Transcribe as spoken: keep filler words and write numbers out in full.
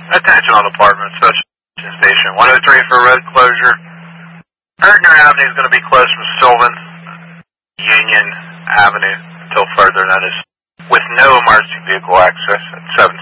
Attention all departments, Special Station one oh three for road closure. Ertner Avenue is going to be closed from Sylvan Union Avenue until further notice, with no emergency vehicle access at seven